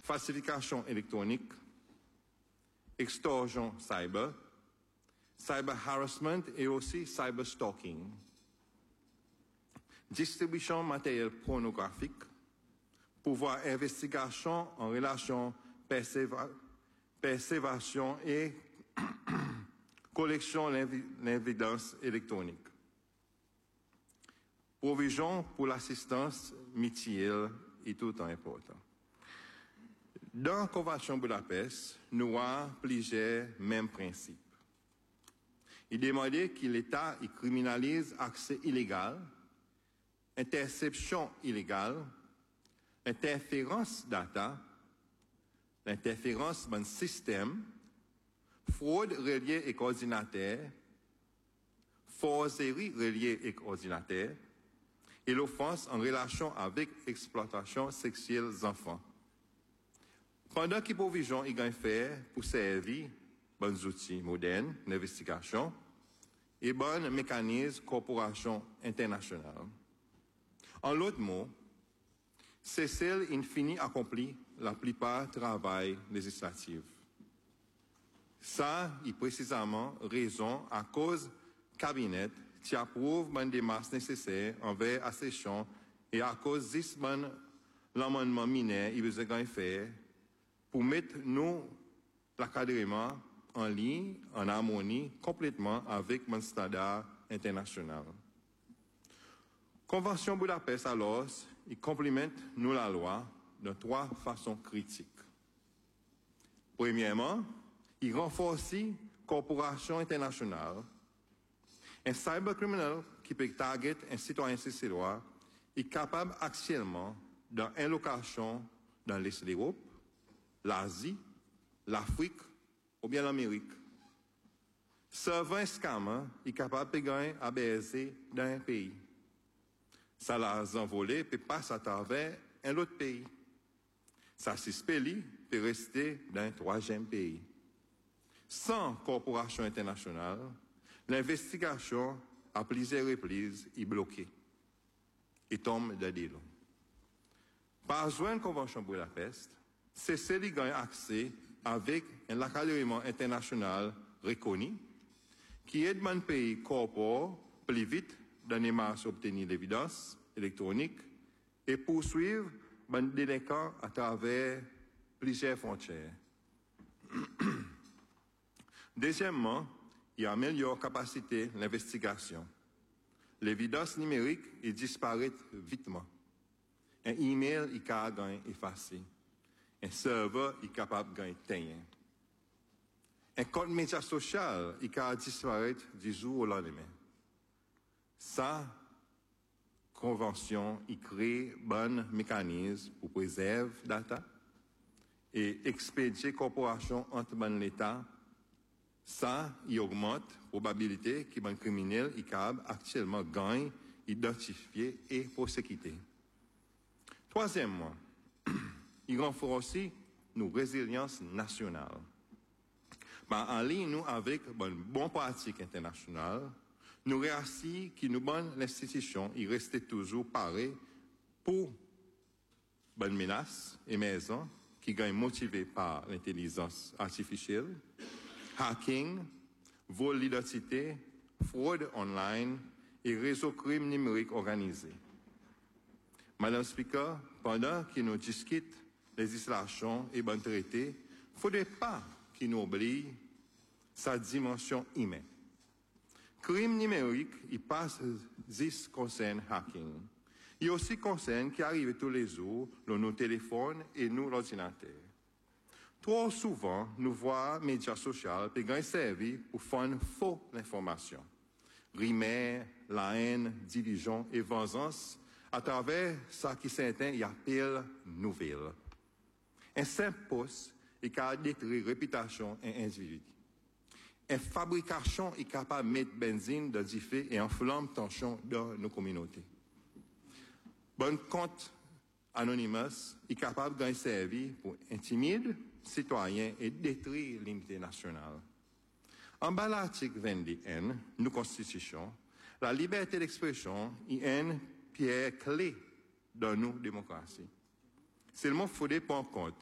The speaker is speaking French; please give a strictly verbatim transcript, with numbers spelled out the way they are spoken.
falsification électronique, extorsion cyber, cyber harassment et aussi cyber stalking, distribution matériel pornographique, pouvoir investigation en relation perséva- persévation et collection d'évidence électronique. Provision pour l'assistance mutuelle est tout temps important. Dans la Convention Budapest, nous avons plusieurs mêmes principes. Il demandait que l'État y criminalise accès illégal, interception illégale, interférence data, l'interférence dans le système, fraude reliée et coordinateur, forcerie reliée et coordinateur, et l'offense en relation avec exploitation sexuelle des enfants. Pendant que provision y gagne faire pour servir bons outils modernes d'investigation et bons mécanismes de coopération internationale. En l'autre mot, c'est celle qui finit accompli la plupart du travail législatif. Ça est précisément raison à cause du cabinet qui approuve les démarches nécessaires envers la session et à cause de l'amendement mineur il besoin faire pour mettre nous l'encadrement en ligne, en harmonie complètement avec mon standard international. Convention Budapest alors, il complémente nous la loi de trois façons critiques. Premièrement, il renforce la coopération internationale. Un cybercriminel qui peut target un citoyen suédois est capable actuellement d'une location dans l'Est de l'Europe, l'Asie, l'Afrique ou bien l'Amérique. Servant un scammer est capable de gagner à baiser dans un pays. Ça l'a envolé peut passer à travers un autre pays. Ça s'espélie peut rester dans un troisième pays. Sans coopération internationale, l'investigation à plusieurs reprises est bloquée et tombe dans des lots. Par besoin de convention Budapest, c'est celle qui gagne accès avec un encadrement international reconnu qui aide mon pays à coopérer plus vite dans les marches obtenir l'évidence électronique et poursuivre les délinquants à travers plusieurs frontières. Deuxièmement, il améliore la capacité de l'investigation. L'évidence numérique est disparaît vitement. Un email est capable de gagner effacé. Un serveur est capable de gagner teigné. Un compte média social est capable de disparaître du jour au lendemain. Ça, convention, il crée bon mécanisme pour préserver data et expédier coopération entre bon l'État. Ça, il augmente la probabilité que les criminels est capable actuellement gagne, identifier et prosécuter. Troisièmement, il renforce aussi nos résilience nationale. Ben, en ligne, nous, avec une bonne pratique internationale, nous réussissons que nous bonnes institutions, ils restent toujours parés pour bonnes menaces émergentes qui gagnent motivées par l'intelligence artificielle, hacking, vol d'identité, fraude online et réseau crime numérique organisé. Madame Speaker, pendant que nous discutons législation et bon traité, il ne faudrait pas qu'il nous oublie sa dimension humaine. Crime numérique, il passe dix concerne hacking. Il aussi concerne qui arrive tous les jours dans nos téléphones et nos ordinateurs. Trop souvent, nous voyons les médias sociaux qui servi pour faire faux information. Rumeurs, la haine, division et vengeance à travers ce qui certains y appellent nouvelles. Un simple poste est capable de détruire réputation et individu. Une fabrication est capable de mettre benzine dans du feu et enflamme tension dans nos communautés. Bon compte Anonymous est capable de servir pour intimider citoyens et détruire l'unité nationale. En bas l'article vingt-deux N, nous constitution, la liberté d'expression est une pierre clé dans nos démocraties. Seulement, il faut prendre en compte